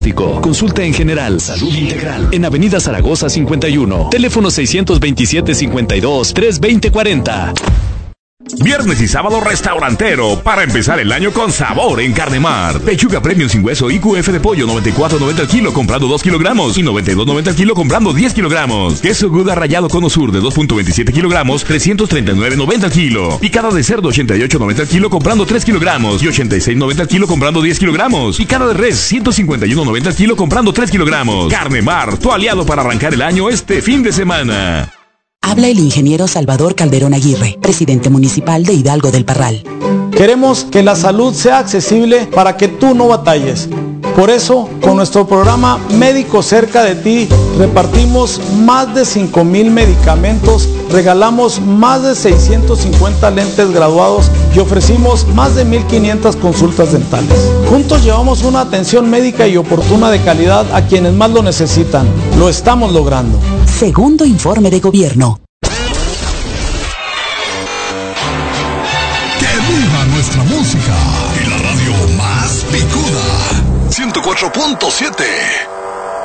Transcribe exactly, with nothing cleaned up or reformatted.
Consulta en general, salud integral, en Avenida Zaragoza cincuenta y uno, teléfono seiscientos veintisiete cincuenta y dos, trescientos veinte cuarenta. Viernes y sábado restaurantero para empezar el año con sabor en Carnemar. Pechuga premium sin hueso I Q F de pollo noventa y cuatro noventa al kilo comprando dos kilogramos y noventa y dos noventa al kilo comprando diez kilogramos. Queso Gouda rallado Cono Sur de dos punto veintisiete kilogramos trescientos treinta y nueve noventa al kilo. Picada de cerdo ochenta y ocho noventa al kilo comprando tres kilogramos y ochenta y seis noventa al kilo comprando diez kilogramos. Picada de res ciento cincuenta y uno noventa al kilo comprando tres kilogramos. Carnemar, tu aliado para arrancar el año este fin de semana. Habla el ingeniero Salvador Calderón Aguirre, presidente municipal de Hidalgo del Parral. Queremos que la salud sea accesible para que tú no batalles. Por eso, con nuestro programa Médico Cerca de Ti, repartimos más de cinco mil medicamentos, regalamos más de seiscientos cincuenta lentes graduados y ofrecimos más de mil quinientas consultas dentales. Juntos llevamos una atención médica y oportuna de calidad a quienes más lo necesitan. Lo estamos logrando. Segundo informe de gobierno. ¡Que viva nuestra música! Y la radio más picuda. ciento cuatro punto siete.